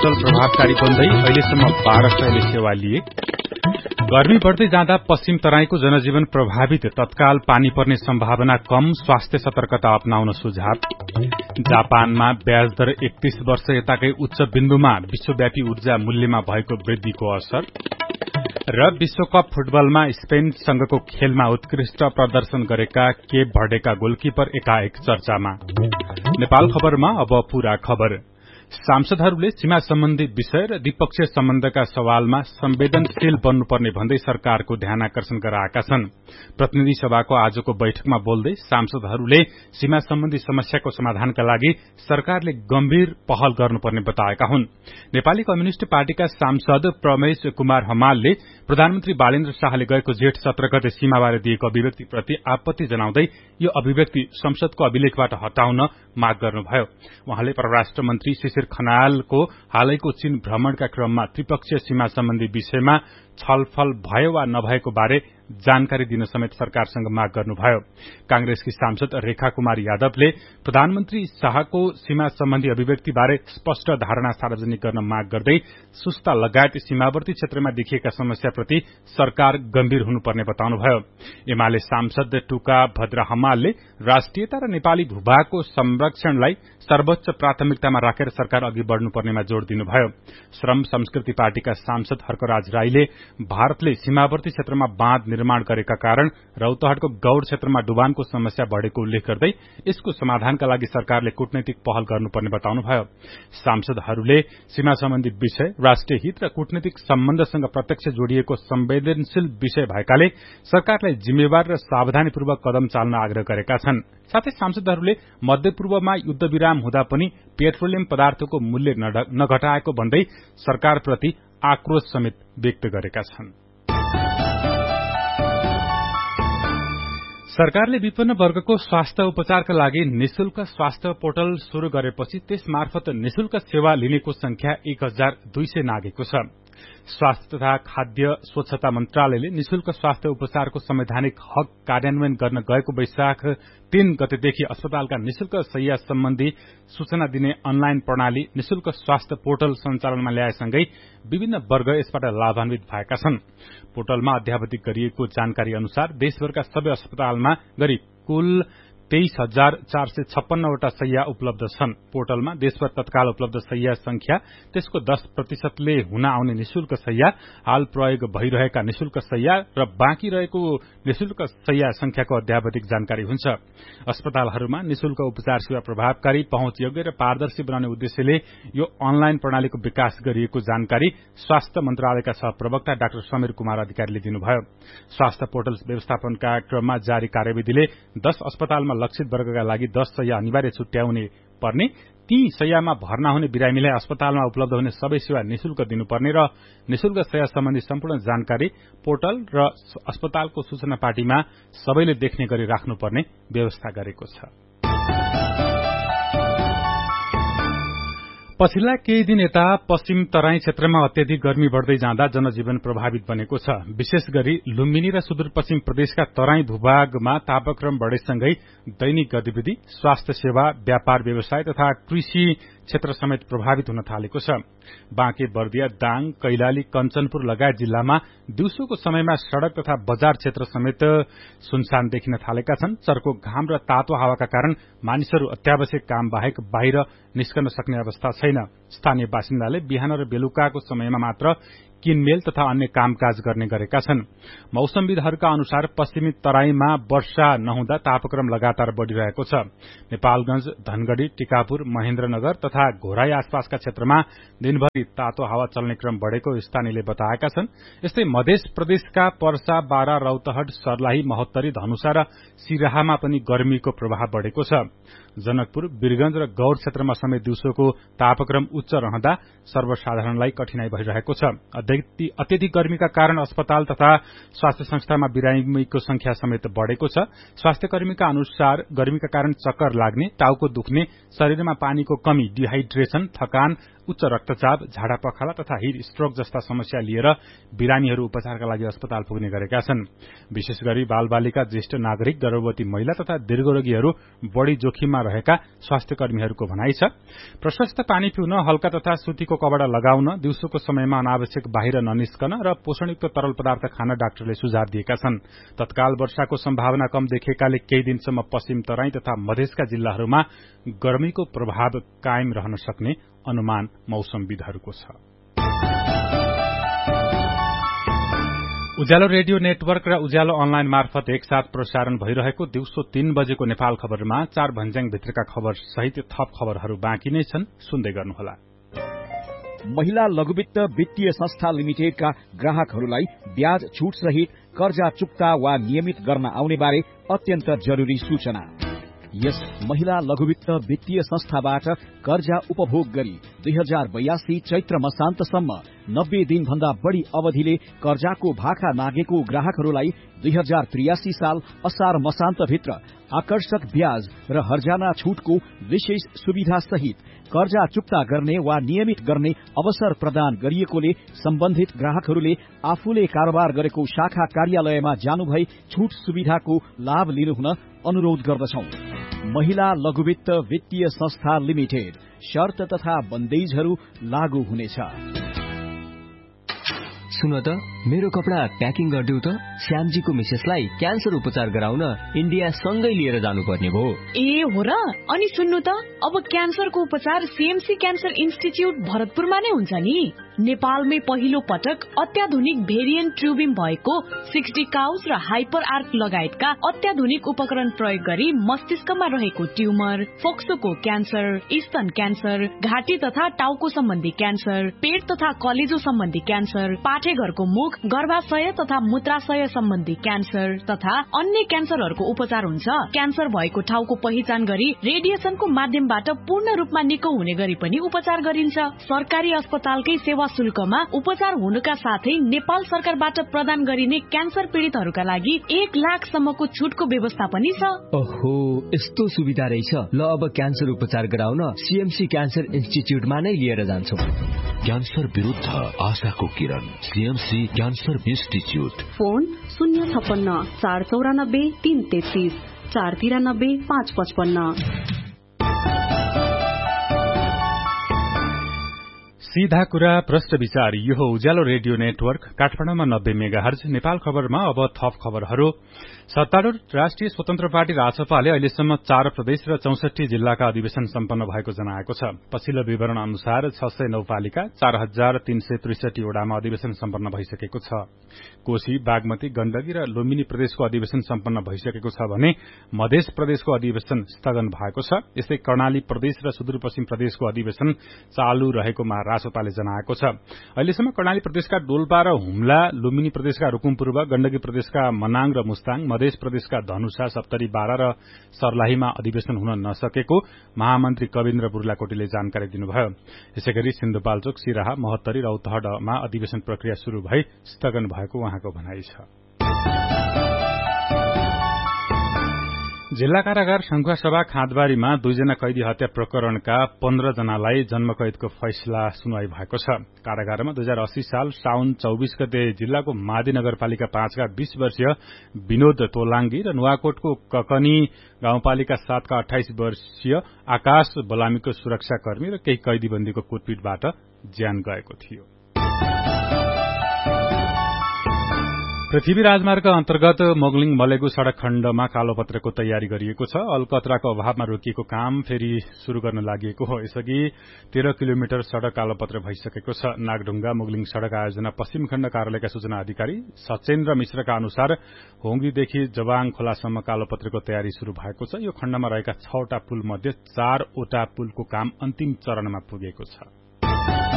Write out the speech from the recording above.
Portal प्रभावकारी बन्दै अहिलेसम्म 1200ले सेवा लिए। गर्मी बढ़दै जाँदा पश्चिम तराईको जनजीवन प्रभावित, तत्काल पानी पर्ने सम्भावना कम, स्वास्थ्य सतर्कता अपनाउन सुझाव। जापानमा ब्याज दर 31 वर्ष यताकै उच्च बिन्दुमा, विश्वव्यापी ऊर्जा मूल्यमा भएको वृद्धिको असर। र विश्वकप फुटबलमा स्पेनसँगको खेलमा उत्कृष्ट प्रदर्शन गरेका केप भर्डेका गोलकिपर एकाएक चर्चामा। नेपाल खबरमा अब पूरा खबर। सांसदहरूले सीमा सम्बन्धी विषय र द्विपक्षीय सम्बन्धका सवालमा संवेदनशील बन्नुपर्ने भन्दै सरकारको ध्यानाकर्षण गराएका छन्। प्रतिनिधि सभाको आजको बैठकमा बोल्दै सांसदहरूले सीमा सम्बन्धी समस्याको समाधानका लागि सरकारले गम्भीर पहल गर्नुपर्ने बताएका हुन्। नेपाली कम्युनिष्ट पार्टीका सांसद प्रमेश कुमार हमालले प्रधानमन्त्री बालेन्द्र शाहले गएको जेठ 17 गते सीमाबारे दिएको अभिव्यक्तिप्रति आपत्ति जनाउँदै यो अभिव्यक्ति संसदको अभिलेखबाट हटाउन माग गर्नुभयो। उहाँले परराष्ट्र मन्त्री शिशिर खनालको हालैको चीन भ्रमणका क्रममा त्रिपक्षीय सीमा सम्बन्धी विषयमा छलफल भयो वा नभएको बारे जानकारी दिन समेत सरकारसँग माग गर्नुभयो। कांग्रेसकी सांसद रेखा कुमार यादवले प्रधानमन्त्री शाहको सीमा सम्बन्धी अभिव्यक्तिबारे स्पष्ट धारणा सार्वजनिक गर्न माग गर्दै सुस्ता लगायत सीमावर्ती क्षेत्रमा देखिएका समस्याप्रति सरकार गम्भीर हुनुपर्ने बताउनुभयो। एमाले सांसद टुका भद्र हमालले राष्ट्रियता र नेपाली भूभागको संरक्षणलाई सर्वोच्च प्राथमिकतामा राखेर सरकार अघि बढ़नुपर्नेमा जोड़ दिनुभयो। श्रम संस्कृति पार्टीका सांसद हर्कराज राईले भारतले सीमावर्ती क्षेत्रमा बाँध निर्माण गरेका कारण रौतहटको गौड़ क्षेत्रमा डुबानको समस्या बढ़ेको उल्लेख गर्दै यसको समाधानका लागि सरकारले कूटनैतिक पहल गर्नुपर्ने बताउनुभयो। सांसदहरूले सीमा सम्बन्धी विषय राष्ट्रिय हित र कूटनैतिक सम्बन्धसँग प्रत्यक्ष जोडिएको संवेदनशील विषय भएकाले सरकारलाई जिम्मेवार र सावधानीपूर्वक कदम चाल्न आग्रह गरेका छन्। साथै सांसदहरूले मध्यपूर्वमा युद्धविराम हुँदा पनि पेट्रोलियम पदार्थको मूल्य नघटाएको भन्दै सरकारप्रति आक्रोश समेत व्यक्त गरेका छन्। सरकारले विपन्न वर्गको स्वास्थ्य उपचारका लागि निशुल्क स्वास्थ्य पोर्टल शुरू गरेपछि त्यस मार्फत निशुल्क सेवा लिनेको संख्या 1200 नागेको छ। स्वास्थ्य तथा खाद्य स्वच्छता मन्त्रालयले निशुल्क स्वास्थ्य उपचारको संवैधानिक हक कार्यान्वयन गर्न गएको वैशाख 3 गतेदेखि अस्पतालका निशुल्क शैय्या सम्बन्धी सूचना दिने अनलाइन प्रणाली निशुल्क स्वास्थ्य पोर्टल सञ्चालनमा ल्याएसँगै विभिन्न वर्ग यसबाट लाभान्वित भएका छन्। पोर्टलमा अध्यावधिक गरिएको जानकारी अनुसार देशभरका सबै अस्पतालमा गरी कुल 23,456 वटा शैय्या उपलब्ध छन्। पोर्टलमा देशभर तत्काल उपलब्ध शैय्या संख्या, त्यसको 10%ले हुन आउने निशुल्क शैय्या, हाल प्रयोग भइरहेका निशुल्क शैय्या र बाँकी रहेको निशुल्क शैय्या संख्याको अध्यावधिक जानकारी हुन्छ। अस्पतालहरूमा निशुल्क उपचार सेवा प्रभावकारी, पहुँचयोग्य र पारदर्शी बनाउने उद्देश्यले यो अनलाइन प्रणालीको विकास गरिएको जानकारी स्वास्थ्य मन्त्रालयका सहप्रवक्ता डाक्टर समीर कुमार अधिकारीले दिनुभयो। स्वास्थ्य पोर्टल व्यवस्थापनका क्रममा जारी कार्यविधिले 10 अस्पतालमा लक्षित वर्गका लागि 10 शैय्या अनिवार्य छुट्याउने पर्ने, ती शैय्यामा भर्ना हुने बिरामीलाई अस्पतालमा उपलब्ध हुने सबै सेवा निशुल्क दिनुपर्ने र निशुल्क शैय्या सम्बन्धी सम्पूर्ण जानकारी पोर्टल र अस्पतालको सूचना पाटीमा सबैले देख्ने गरी राख्नुपर्ने व्यवस्था गरेको छ। पछिल्ला केही दिन यता पश्चिम तराई क्षेत्रमा अत्यधिक गर्मी बढ़दै जाँदा जनजीवन प्रभावित बनेको छ। विशेष गरी लुम्बिनी र सुदूरपश्चिम प्रदेशका तराई भूभागमा तापक्रम बढ़ेसँगै दैनिक गतिविधि, स्वास्थ्य सेवा, व्यापार व्यवसाय तथा कृषि क्षेत्र समेत प्रभावित हुन थालेको छ। बाँके बर्दिया, दाङ, कैलाली, कञ्चनपुर लगायत जिल्लामा दिउँसोको समयमा सड़क तथा बजार क्षेत्र समेत सुनसान देखिन थालेका छन्। चर्को घाम र तातो हावाका कारण मानिसहरू अत्यावश्यक काम बाहेक बाहिर निस्कन सक्ने अवस्था छैन। स्थानीय बासिन्दाले बिहान र बेलुकाको समयमा मात्र किनमेल तथा अन्य कामकाज गर्ने गरेका छन्। मौसमविदहरूका अनुसार पश्चिमी तराईमा वर्षा नहुँदा तापक्रम लगातार बढ़िरहेको छ। नेपालगंज, धनगढ़ी, टिकापुर, महेन्द्रनगर तथा घोराई आसपासका क्षेत्रमा दिनभरि तातो हावा चल्ने क्रम बढ़ेको स्थानीयले बताएका छन्। यस्तै मध्य प्रदेशका पर्सा, बारा, रौतहट, सर्लाही, महोत्तरी, धनुषा र सिराहामा पनि गर्मीको प्रभाव बढ़ेको छ। जनकपुर, वीरगंज र गौड़ क्षेत्रमा समेत दिउँसोको तापक्रम उच्च रहँदा सर्वसाधारणलाई कठिनाई भइरहेको छ। अत्यधिक गर्मीका कारण अस्पताल तथा स्वास्थ्य संस्थामा बिरामीको संख्या समेत बढ़ेको छ। स्वास्थ्य कर्मीका अनुसार गर्मीका कारण चक्कर लाग्ने, टाउको दुख्ने, शरीरमा पानीको कमी, डिहाइड्रेशन, थकान उच्च रक्तचाप, झाडा पखाला तथा हिट स्ट्रोक जस्ता समस्या लिएर बिरामीहरू उपचारका लागि अस्पताल पुग्ने गरेका छन्। विशेष गरी बालबालिका, ज्येष्ठ नागरिक, गर्भवती महिला तथा दीर्घरोगीहरू बढ़ी जोखिममा रहेका स्वास्थ्य कर्मीहरूको भनाइ छ। प्रशस्त पानी पिउन, हल्का तथा सुतीको कपड़ा लगाउन, दिउँसोको समयमा अनावश्यक बाहिर ननिस्कन र पोषणयुक्त तरल पदार्थ खान डाक्टरले सुझाव दिएका छन्। तत्काल वर्षाको सम्भावना कम देखेकाले केही दिनसम्म पश्चिम तराई तथा मधेसका जिल्लाहरूमा गर्मीको प्रभाव कायम रहन सक्ने अनुमान मौसमविदहरूको छ। उज्यालो रेडियो नेटवर्क र उज्यालो अनलाइन मार्फत एकसाथ प्रसारण भइरहेको दिउँसो 3 बजेको नेपाल खबरमा 4 भन्ज्याङ भित्रका खबर सहित थप खबरहरू बाँकी नै छन्, सुन्दै गर्नुहोला। महिला लघुवित्त वित्तीय संस्था लिमिटेडका ग्राहकहरूलाई ब्याज छूट सहित कर्जा चुक्ता वा नियमित गर्न आउने बारे अत्यन्त जरुरी सूचना। यस महिला लघुवित्त वित्तीय संस्थाबाट कर्जा उपभोग गरी 2082 चैत्र मसान्तसम्म 90 दिनभन्दा बढ़ी अवधिले कर्जाको भाका नागेको ग्राहकहरूलाई 2083 साल असार मसान्तभित्र आकर्षक ब्याज र हर्जाना छूटको विशेष सुविधा सहित कर्जा चुक्ता गर्ने वा नियमित गर्ने अवसर प्रदान गरिएकोले सम्बन्धित ग्राहकहरूले आफूले कारोबार गरेको शाखा कार्यालयमा जानुभई छूट सुविधाको लाभ लिनुहुन अनुरोध गर्दछौं। महिला लघुवित्त वित्तीय संस्था लिमिटेड, शर्त तथा बन्देजहरू लागू हुनेछ। सुन त, मेरो कपडा प्याकिङ गरिदेऊ त। श्यामजीको मिसेसलाई क्यान्सर उपचार गराउन इन्डिया सँगै लिएर जानुपर्ने भयो। ए हो र? अनि सुन्नु त, अब क्यान्सरको उपचार सीएमसी क्यान्सर इन्स्टिच्युट भरतपुरमा नै हुन्छ नि। नेपालमै पहिलो पटक अत्याधुनिक भेरिएन्ट ट्युबिम भएको 60 काउस र हाइपर आर्क लगायतका अत्याधुनिक उपकरण प्रयोग गरी मस्तिष्कमा रहेको ट्युमर, फोक्सोको क्यान्सर, स्तन क्यान्सर, घाँटी तथा टाउको सम्बन्धी क्यान्सर, पेट तथा कलेजो सम्बन्धी क्यान्सर, पाठेघरको मुख, गर्भाशय तथा मूत्राशय सम्बन्धी क्यान्सर तथा अन्य क्यान्सरहरूको उपचार हुन्छ। क्यान्सर भएको ठाउँको पहिचान गरी रेडिएसनको माध्यमबाट पूर्ण रूपमा निको हुने गरी पनि उपचार गरिन्छ। सरकारी अस्पतालकै सेवा शुल्कमा उपचार हुनुका साथै नेपाल सरकारबाट प्रदान गरिने क्यान्सर पीड़ितहरूका लागि 1 लाखसम्मको छुटको व्यवस्था पनि छ। ओहो, यस्तो सुविधा रहेछ। ल, अब क्यान्सर उपचार गराउन सीएमसी क्यान्सर इन्स्टिच्युटमा नै लिएर जान्छौं। क्यान्सर विरुद्ध आशाको किरण, सीएमसी क्यान्सर इन्स्टिच्युट। फोन 056 494 333 493 555। सीधा कुरा, प्रश्न विचार। यो हो उज्यालो रेडियो नेटवर्क, काठमाडौँमा 90 मेगाहर्ज। नेपाल खबरमा अब थप खबरहरू। सत्तारूढ़ राष्ट्रिय स्वतन्त्र पार्टी रासपाले अहिलेसम्म 4 प्रदेश र 64 जिल्लाका अधिवेशन सम्पन्न भएको जनाएको छ। पछिल्लो विवरण अनुसार 609 पालिका 4363 वडामा अधिवेशन सम्पन्न भइसकेको छ। कोशी, बागमती, गण्डकी र लुम्बिनी प्रदेशको अधिवेशन सम्पन्न भइसकेको छ भने मधेस प्रदेशको अधिवेशन स्थगन भएको छ। यस्तै कर्णाली प्रदेश र सुदूरपश्चिम प्रदेशको अधिवेशन चालू रहेकोमा रासपाले जनाएको छ। अहिलेसम्म कर्णाली प्रदेशका डोल्पा र हुम्ला, लुम्बिनी प्रदेशका रुकुम पूर्व, गण्डकी प्रदेशका मनाङ र मुस्ताङ, मधेस प्रदेशका धनुषा, सप्तरी, बारा र सर्लाहीमा अधिवेशन हुन नसकेको महामन्त्री कविन्द्र बुर्लाकोटीले जानकारी दिनुभयो। यसैगरी सिन्धुपाल्चोक, सिराहा, महोत्तरी, रौतहटमा अधिवेशन प्रक्रिया शुरू भई स्थगन भएको उहाँको भनाइ छ। जिल्ला कारागार संखुवासभा खाँदबारीमा 2 जना कैदी हत्या प्रकरणका 15 जनालाई जन्मकैदको फैसला सुनवाई भएको छ। कारागारमा 2080 साल साउन 24 गते जिल्लाको मादी नगरपालिका 5 का 20 वर्षीय विनोद तोलाङ्गी र नुवाकोटको ककनी गाउँपालिका 7 का 28 वर्षीय आकाश बलामीको सुरक्षाकर्मी र केही कैदीबन्दीको कुटपिटबाट ज्यान गएको थियो। पृथ्वी राजमार्ग अन्तर्गत मोगलिङ मलेगु सड़क खण्डमा कालोपत्रको तयारी गरिएको छ। अलकतराको अभावमा रोकिएको काम फेरि शुरू गर्न लागि हो। यसअघि 13 किलोमिटर सड़क कालोपत्र भइसकेको छ। नागढुङ्गा मोगलिङ सड़क आयोजना पश्चिम खण्ड कार्यालयका सूचना अधिकारी सचेन्द्र मिश्रका अनुसार होङरीदेखि जवाङ खोलासम्म कालोपत्रको तयारी शुरू भएको छ। यो खण्डमा रहेका 6 वटा पुल मध्ये 4 वटा पुलको काम अन्तिम चरणमा पुगेको छ।